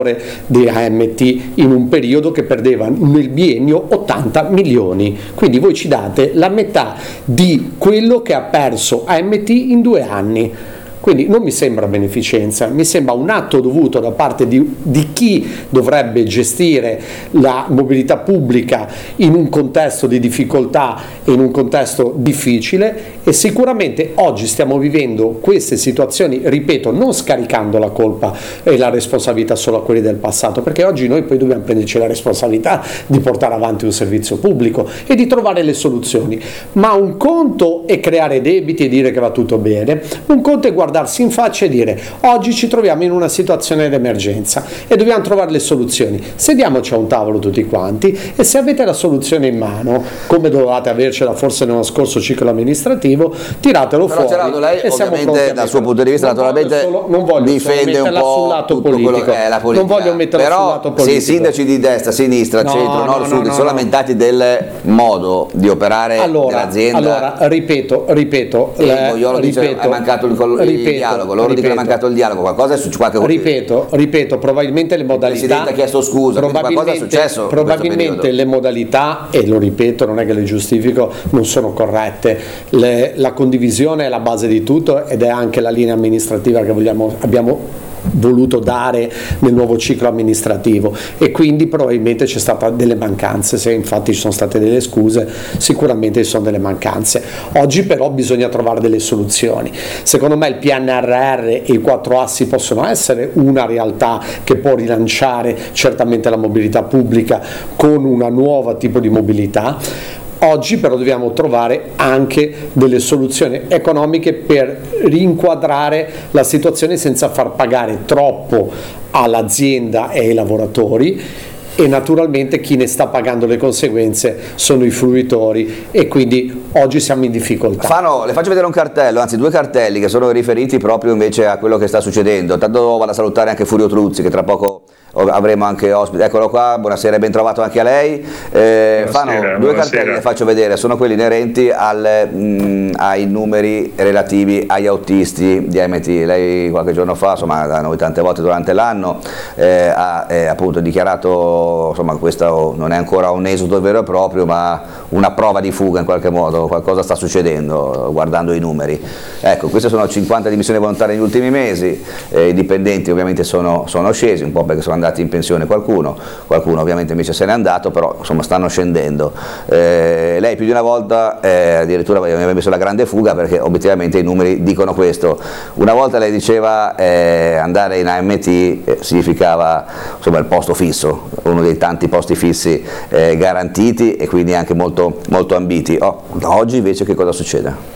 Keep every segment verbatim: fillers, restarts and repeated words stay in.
di A M T in un periodo che perdeva nel biennio ottanta milioni, quindi voi ci date la metà di quello che ha perso A M T in due anni. Quindi non mi sembra beneficenza, mi sembra un atto dovuto da parte di, di chi dovrebbe gestire la mobilità pubblica in un contesto di difficoltà e in un contesto difficile, e sicuramente oggi stiamo vivendo queste situazioni, ripeto, non scaricando la colpa e la responsabilità solo a quelli del passato, perché oggi noi poi dobbiamo prenderci la responsabilità di portare avanti un servizio pubblico e di trovare le soluzioni. Ma un conto è creare debiti e dire che va tutto bene, un conto è guardare darsi in faccia e dire oggi ci troviamo in una situazione d'emergenza e dobbiamo trovare le soluzioni. Sediamoci a un tavolo tutti quanti e se avete la soluzione in mano, come dovevate avercela forse nello scorso ciclo amministrativo, tiratelo Però fuori. Gerardo, lei e ovviamente dal suo punto di vista non naturalmente voglio solo, non voglio difende un po' sul lato tutto politico. quello che è la politica. Non voglio metterla però sul lato politico. Se i sindaci di destra, sinistra, no, centro, no, nord, no, sud no, sono no. lamentati del modo di operare allora, dell'azienda, allora ripeto, ripeto, e le, Boiolo dice ripeto, è mancato il, il ripeto, dialogo, loro dicono è mancato il dialogo, qualcosa è successo. Ripeto, ripeto, probabilmente le modalità. Il Presidente ha chiesto scusa, probabilmente, qualcosa è successo. Probabilmente le modalità, e lo ripeto, non è che le giustifico, non sono corrette. Le, la condivisione è la base di tutto ed è anche la linea amministrativa che vogliamo, abbiamo voluto dare nel nuovo ciclo amministrativo, e quindi probabilmente c'è stata delle mancanze. Se infatti ci sono state delle scuse, sicuramente ci sono delle mancanze. Oggi però bisogna trovare delle soluzioni. Secondo me il P N R R e i quattro assi possono essere una realtà che può rilanciare certamente la mobilità pubblica con una nuova tipo di mobilità. Oggi però dobbiamo trovare anche delle soluzioni economiche per rinquadrare la situazione senza far pagare troppo all'azienda e ai lavoratori, e naturalmente chi ne sta pagando le conseguenze sono i fruitori, e quindi oggi siamo in difficoltà. Fano, le faccio vedere un cartello, anzi due cartelli che sono riferiti proprio invece a quello che sta succedendo. Tanto vado a salutare anche Furio Truzzi, che tra poco avremo anche ospite. Eccolo qua, buonasera e ben trovato anche a lei. Eh, Fano, due buonasera. Cartelli le faccio vedere, sono quelli inerenti al, mh, ai numeri relativi agli autisti di A M T. Lei qualche giorno fa, insomma da noi tante volte durante l'anno, eh, ha eh, appunto dichiarato, insomma questo non è ancora un esodo vero e proprio, ma una prova di fuga in qualche modo, qualcosa sta succedendo guardando i numeri. Ecco, queste sono cinquanta dimissioni volontarie negli ultimi mesi, eh, i dipendenti ovviamente sono, sono scesi, un po' perché sono andati in pensione qualcuno, qualcuno ovviamente invece se n'è andato, però insomma stanno scendendo. Eh, lei più di una volta eh, addirittura mi aveva messo la grande fuga, perché obiettivamente i numeri dicono questo. Una volta lei diceva eh, andare in A M T eh, significava insomma il posto fisso, uno dei tanti posti fissi eh, garantiti e quindi anche molto, molto ambiti. Oh, oggi invece che cosa succede?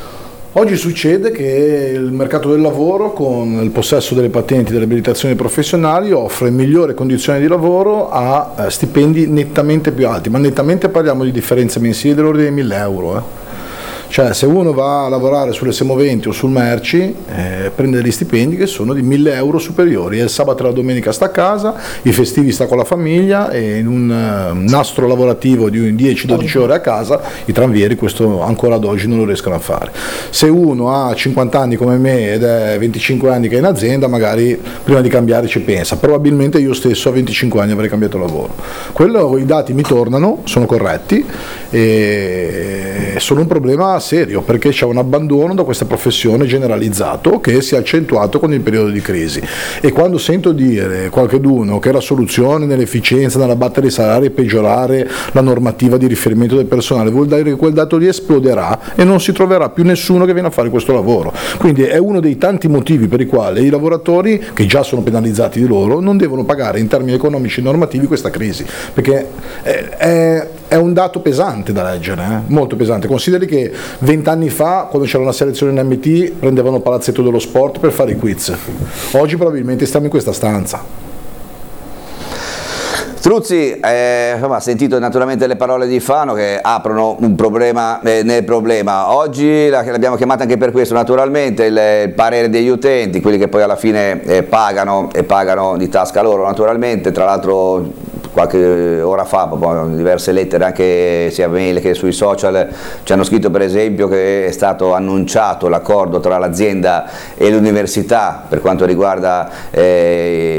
Oggi succede che il mercato del lavoro, con il possesso delle patenti e delle abilitazioni professionali, offre migliori condizioni di lavoro a eh, stipendi nettamente più alti, ma nettamente parliamo di differenze mensili dell'ordine di mille euro. Eh. Cioè se uno va a lavorare sulle semoventi o sul merci eh, prende degli stipendi che sono di mille euro superiori, e il sabato e la domenica sta a casa, i festivi sta con la famiglia, e in un uh, nastro lavorativo di dieci dodici ore a casa i tranvieri questo ancora ad oggi non lo riescono a fare. Se uno ha cinquanta anni come me ed è venticinque anni che è in azienda, magari prima di cambiare ci pensa. Probabilmente io stesso a venticinque anni avrei cambiato lavoro. Quello, i dati mi tornano, sono corretti, e sono un problema serio, perché c'è un abbandono da questa professione generalizzato che si è accentuato con il periodo di crisi. E quando sento dire qualcuno che la soluzione nell'efficienza, nell'abbattere i salari e peggiorare la normativa di riferimento del personale, vuol dire che quel dato lì esploderà e non si troverà più nessuno che viene a fare questo lavoro. Quindi è uno dei tanti motivi per i quali i lavoratori, che già sono penalizzati di loro, non devono pagare in termini economici e normativi questa crisi, perché è, è, è un dato pesante da leggere, eh? Molto pesante. Consideri che vent'anni fa, quando c'era una selezione in M T, prendevano Palazzetto dello Sport per fare i quiz. Oggi probabilmente stiamo in questa stanza. Struzzi, eh, insomma, ha sentito naturalmente le parole di Fano che aprono un problema eh, nel problema. Oggi la, l'abbiamo chiamata anche per questo, naturalmente, il, il parere degli utenti, quelli che poi alla fine eh, pagano e pagano di tasca loro, naturalmente. Tra l'altro qualche ora fa, diverse lettere anche sia mail che sui social ci hanno scritto per esempio che è stato annunciato l'accordo tra l'azienda e l'università per quanto riguarda eh,